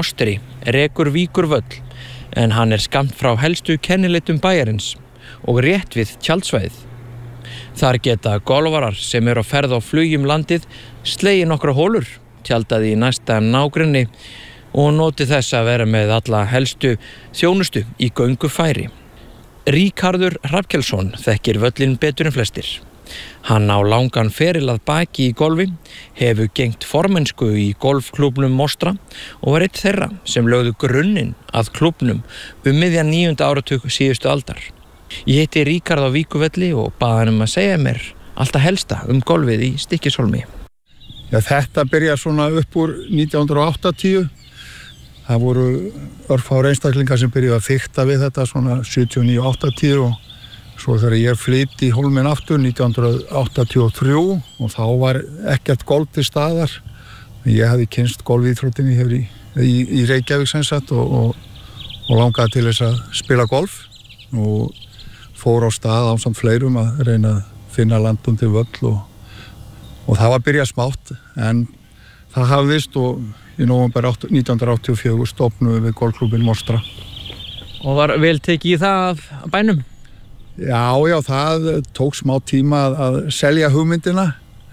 Mostri rekur Víkurvöll en hann skammt frá helstu kennileitum bæjarins og rétt við tjaldsvæðið. Þar geta golfarar sem á ferð á flugi landið slegið nokkra hólur, tjaldað í næsta nágrenni og notið þess að vera með alla helstu þjónustu í göngufæri. Ríkharður Hrafnkelsson þekkir völlinn betur en flestir. Hann á langan feril að baki í golfi, hefur gegnt formennsku í golfklúbbnum Mostra og var einn þeirra sem lögðu grunninn að klúbbnum miðjan 9. áratug síðustu aldar. Ég heiti Ríkharð á Víkurvelli og bað hann að segja mér allt það helsta golfið í Stykkishólmi. Já, þetta byrjar svona upp úr 1980. Það voru örfáir einstaklingar sem byrjuðu að fikta við þetta svona 79-80 og svo þegar ég flytt í Hólminn aftur 1983 og þá var ekkert golf til staðar. Ég hafði kynnst golfíþróttinni hér í Reykjavík sem sagt og langaði til þess að spila golf og fór á stað ásamt fleirum að reyna að finna landum til völl og það var að byrja smátt en það hafðist og í nóvember 1984 stofnuðum við golfklúbbinn Mostra. Og var vel tekið í það af bænum? Já, það tók smá tíma að selja hugmyndina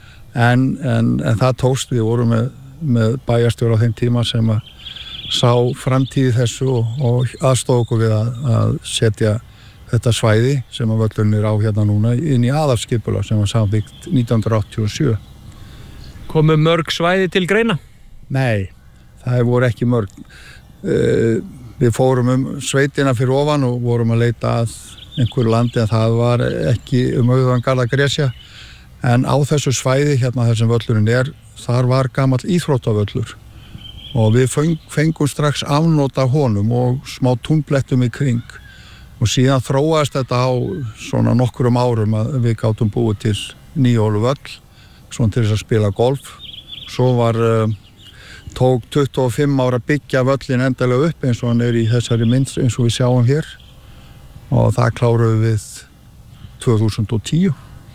en það tókst. Við vorum með bæjarstjóra á þeim tíma sem að sá framtíð þessu og aðstóð okkur við að setja þetta svæði sem að völlurinn á hérna núna inn í aðalskipulag sem var samþykkt 1987. Komu mörg svæði til greina? Nei, það voru ekki mörg. Við fórum sveitina fyrir ofan og vorum að leita að einhverju landi en það var ekki auðan garð að gresja. En á þessu svæði hérna þar sem völlurinn þar var gamall íþróttavöllur og við fengum strax afnot af honum og smá túnblettum í kring. Og síðan þróaðist þetta á svona nokkrum árum að við gátum búið til nýjólu völl, svona til þess að spila golf. Svo tók 25 ára byggja völlin endalega upp eins og hann í þessari mynd eins og við sjáum hér. Og það kláruðum við 2010.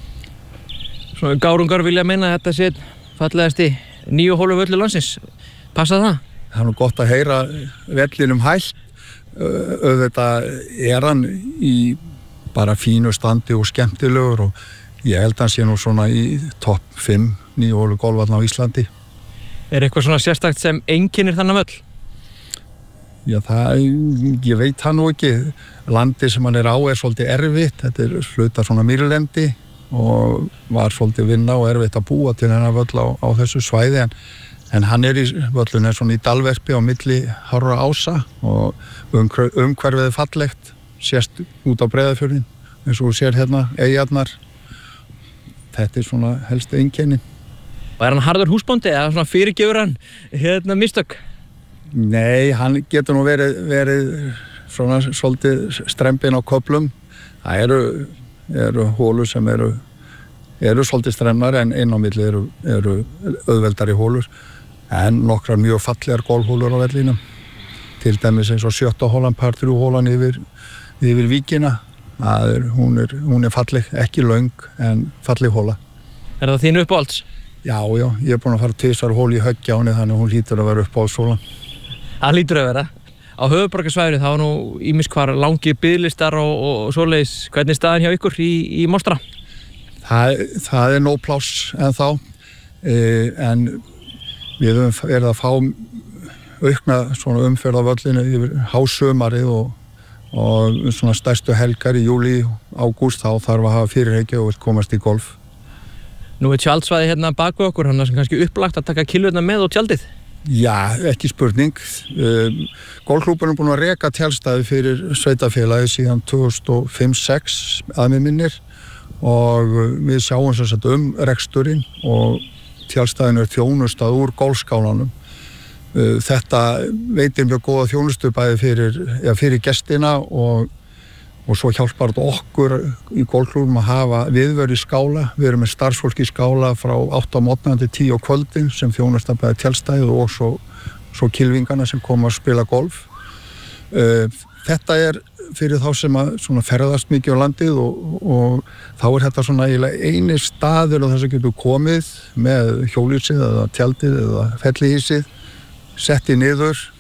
Svona gárungar vilja meina að þetta sé fallegasti nýju hólu völlur landsins. Passa það? Það nú gott að heyra vellinum hælt. Auðvitað hann í bara fínu standi og skemmtilegur og ég held að hann sé nú svona í topp 5 nýju hólu golfvalla á Íslandi. Eitthvað svona sérstakt sem einkennir þennan völl? Já, ég veit það nú ekki. Landi sem hann á svolítið erfitt. Þetta hluta svona mýrlendi og var svolítið vinna og erfitt að búa til hennar völl á þessu svæði en hann í völlun svona í dalverpi á milli hárra ása og umhverfið fallegt, sést út á Breiðafjörðinn eins og sér hérna eyjarnar. Þetta svona helstu einkennin. Og hann harður húsbóndi eða svona fyrirgefur hann mistök? Nei, hann getur nú verið svona svolítið strembin á köflum. Það eru hólur sem eru svolítið stremnar en inn á milli eru auðveldari hólur en nokkrar mjög fallegar golfhólur á vellinum. Til dæmis eins og 7. hólan, par 3 hólan yfir víkina. Hún falleg, ekki löng en falleg hóla. Það þín uppáhalds? Já, ég búinn að fara 2 hól í höggja á henni þannig hún hlýtur að vera uppáhaldshólan. Það hlýtur að vera. Á höfuðborgarsvæðinu þá nú ýmis hvar langir biðlistar og svoleiðis. Hvernig staðan hjá ykkur í Mostra? Það nóg pláss ennþá en við höfum verið að fá aukna svona umferð á völlinu yfir hásumarið og svona stærstu helgar í júlí, ágúst þá þarf að hafa fyrirhyggju og komast í golf. Nú tjaldsvæði hérna baku okkur, hann sem kannski upplagt að taka kilurna með og tjaldið? Já, ekki spurning. Golfklúbburinn búinn að reka tjaldstæði fyrir sveitafélagið síðan 2005-06 að mig minnir og við sjáum sem sagt reksturinn og tjaldstæðin þjónustað úr golfskálanum. Þetta veitir mjög góða þjónustu bæði fyrir gestina og svo hjálpar þetta okkur í golfklúbbnum að hafa viðvörð í skála. Við erum með starfsfólk í skála frá 8 á morgnan til 10 á kvöldin sem þjónusta bæði tjaldstæðið og svo kylfingana sem koma að spila golf. Þetta fyrir þá sem að svona ferðast mikið á landið og þá þetta svona eini staður og þess að getur komið með hjólhýsið eða tjaldið eða fellihýsið, settið niður